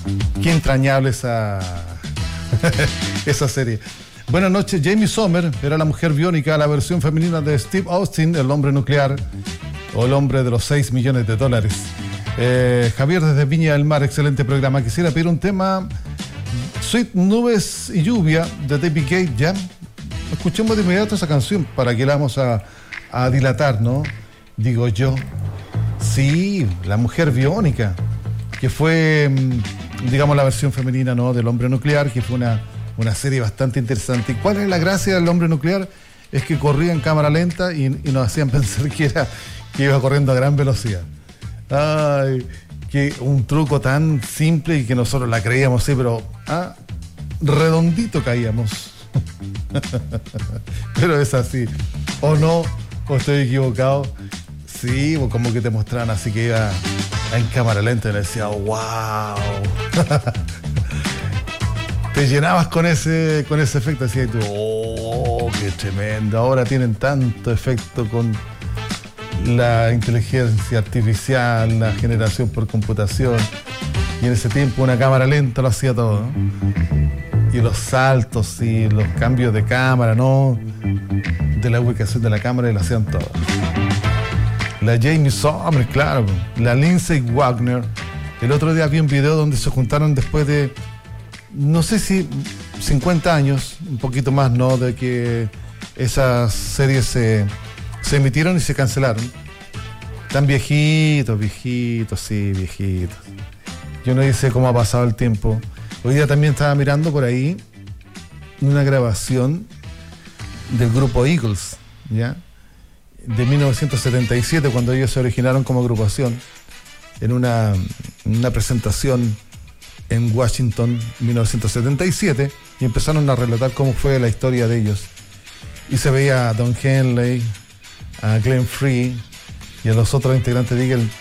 Qué entrañable esa serie. Buenas noches. Jamie Sommer era la mujer biónica, la versión femenina de Steve Austin, el hombre nuclear o el hombre de los 6 millones de dólares. Javier desde Viña del Mar, excelente programa. Quisiera pedir un tema, Sweet Nubes y Lluvia, de David Gate. Ya escuchemos de inmediato esa canción para que la vamos a dilatar, ¿no? Digo yo. Sí, la mujer biónica, que fue, digamos, la versión femenina, ¿no?, del hombre nuclear, que fue una serie bastante interesante. ¿Y cuál es la gracia del hombre nuclear? Es que corría en cámara lenta y nos hacían pensar que iba corriendo a gran velocidad. Ay, que un truco tan simple y que nosotros la creíamos, sí, pero redondito caíamos. Pero es así. ¿O no? ¿O estoy equivocado? Sí, como que te mostraban así que iba en cámara lenta y le decía, wow. Te llenabas con ese efecto, así, y tú, oh, qué tremendo. Ahora tienen tanto efecto con la inteligencia artificial, la generación por computación. Y en ese tiempo una cámara lenta lo hacía todo, ¿no? Y los saltos y los cambios de cámara, ¿no?, de la ubicación de la cámara, y lo hacían todo. La Jamie Sommer, claro. La Lindsay Wagner. El otro día vi un video donde se juntaron después de, no sé si 50 años, un poquito más, ¿no?, de que esas series se emitieron y se cancelaron. Tan viejitos, sí, viejitos. Yo no sé cómo ha pasado el tiempo. Hoy día también estaba mirando por ahí una grabación del grupo Eagles, ¿ya?, de 1977, cuando ellos se originaron como agrupación, en una presentación en Washington, 1977, y empezaron a relatar cómo fue la historia de ellos. Y se veía a Don Henley, a Glenn Frey y a los otros integrantes de Eagles,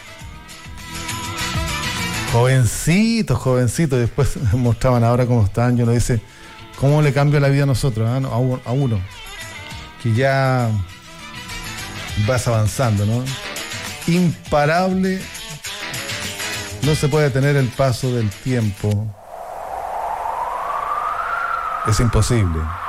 jovencitos, y después mostraban ahora cómo están. Yo lo dice, cómo le cambia la vida a nosotros, a uno, que ya vas avanzando, ¿no? Imparable, no se puede detener el paso del tiempo, es imposible.